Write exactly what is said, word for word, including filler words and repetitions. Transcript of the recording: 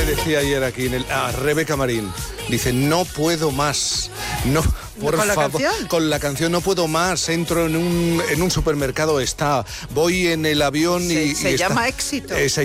decía ayer aquí en el, a Rebeca Marín. Dice, no puedo más. No, por ¿Con la favor. canción? Con la canción no puedo más. Entro en un, en un supermercado, está. Voy en el avión Se, y. se y llama está, éxito. Eh, se